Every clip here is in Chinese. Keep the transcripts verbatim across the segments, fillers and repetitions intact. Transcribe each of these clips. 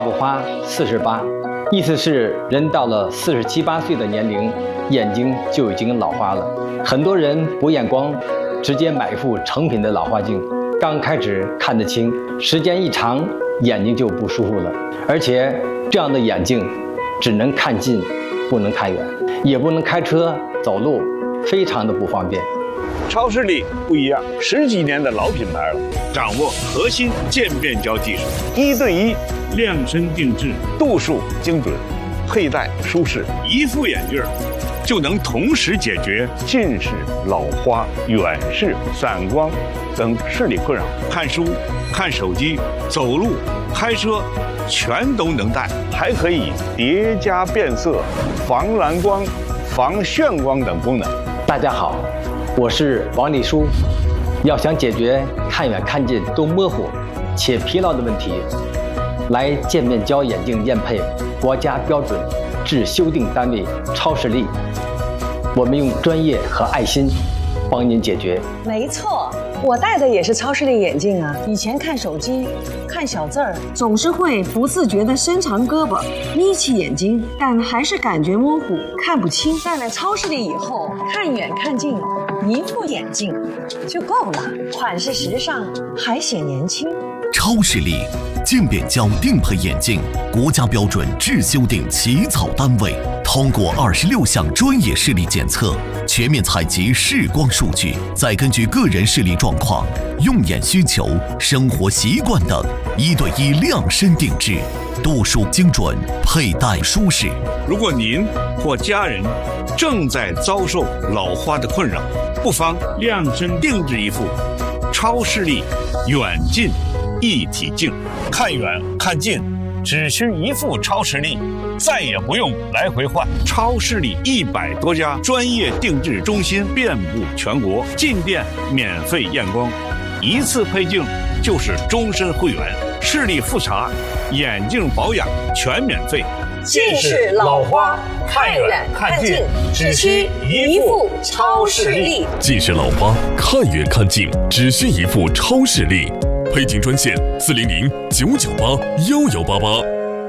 不花四十八，意思是人到了四十七八岁的年龄，眼睛就已经老花了。很多人补眼光，直接买一副成品的老花镜，刚开始看得清，时间一长，眼睛就不舒服了。而且这样的眼镜只能看近，不能看远，也不能开车走路，非常的不方便。 超视力不一样，十几年的老品牌了，掌握核心渐变焦技术，一对一量身定制，度数精准，佩戴舒适，一副眼镜就能同时解决近视、老花、远视、散光等视力困扰。看书、看手机、走路、开车，全都能戴，还可以叠加变色、防蓝光、防眩光等功能。 大家好。 我是王立书，要想解决看远看近都模糊且疲劳的问题，来渐变焦眼镜验配国家标准制修订单位超视力，我们用专业和爱心帮您解决。 没错，我戴的也是超视力眼镜啊。以前看手机、看小字儿，总是会不自觉地伸长胳膊、眯起眼睛，但还是感觉模糊，看不清。戴了超视力以后，看远看近。 一副眼镜就够了，款式时尚，还显年轻。 超视力渐变焦定配眼镜，国家标准制修订起草单位，通过二十六项专业视力检测，全面采集视光数据，再根据个人视力状况、用眼需求、生活习惯等，一对一量身定制，度数精准，佩戴舒适。 如果您或家人正在遭受老花的困扰， 不妨量身定制一副超视力远近一体镜，看远看近只需一副超视力，再也不用来回换。超视力一百多家专业定制中心遍布全国，进店免费验光，一次配镜就是终身会员，视力复查、眼镜保养全免费。 近视、老花，看远看近，只需一副超视力。 近视、老花，看远看近，只需一副超视力。配镜专线：四零零九九八幺幺八八。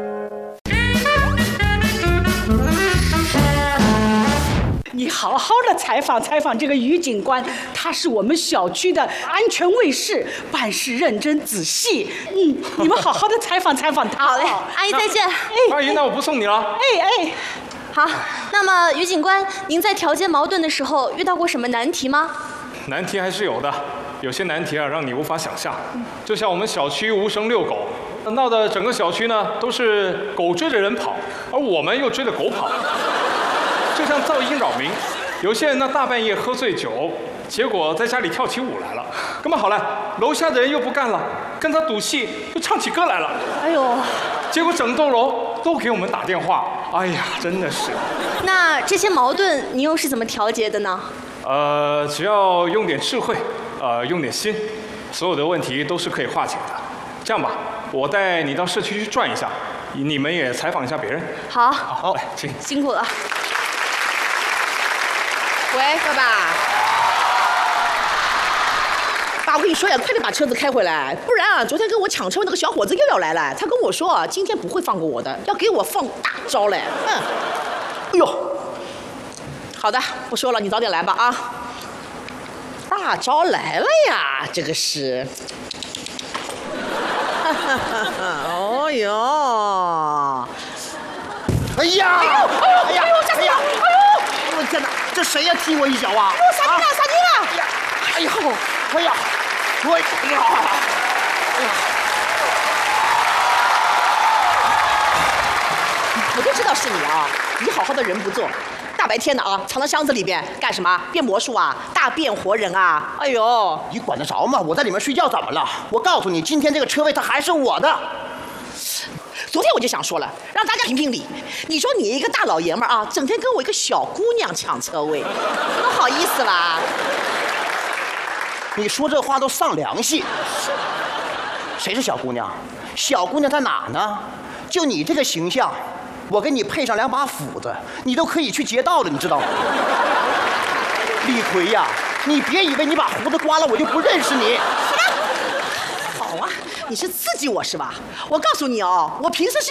你好好的采访采访这个于警官，他是我们小区的安全卫士，办事认真仔细。嗯，你们好好的采访采访他。 好嘞，阿姨再见。 哎， 阿姨，那我不送你了。 哎哎， 好。那么于警官，您在调解矛盾的时候遇到过什么难题吗？ 难题还是有的，有些难题啊让你无法想象。就像我们小区无声遛狗，闹得整个小区呢都是狗追着人跑，而我们又追着狗跑。 就像噪音扰民，有些人呢大半夜喝醉酒，结果在家里跳起舞来了。那么好了，楼下的人又不干了，跟他赌气，就唱起歌来了。 哎呦， 结果整栋楼都给我们打电话。哎呀，真的是。 那这些矛盾你又是怎么调节的呢？ 呃，只要用点智慧，呃，用点心，所有的问题都是可以化解的。这样吧，我带你到社区去转一下，你们也采访一下别人。 好， 好，来，请。 辛苦了。 喂，爸爸，爸，我跟你说呀，快点把车子开回来，不然啊，昨天跟我抢车那个小伙子又要来了。他跟我说啊，今天不会放过我的，要给我放大招嘞。嗯，哎呦，好的，不说了，你早点来吧啊。大招来了呀，这个是。哈哈哈哈！哦呦， 哎呀！ 哎呦，哎呦，哎呦，吓死我！哎呦！ 我天哪，这谁呀踢我一脚啊？ 哎呦，撒你了，撒你了！ 哎呀，哎呀，我哎呀，哎呀， 我就知道是你啊！你好好的人不做，大白天的啊，藏到箱子里边干什么？变魔术啊？大变活人啊？哎呦， 你管得着吗？我在里面睡觉怎么了？我告诉你，今天这个车位它还是我的。 昨天我就想说了，让大家评评理。你说你一个大老爷们儿啊，整天跟我一个小姑娘抢车位，不好意思啦。 你说这话都丧良心。谁是小姑娘？小姑娘在哪呢？就你这个形象，我给你配上两把斧子，你都可以去劫道了，你知道吗？李逵呀，你别以为你把胡子刮了，我就不认识你。 好啊， 你是刺激我是吧？我告诉你哦，我平时是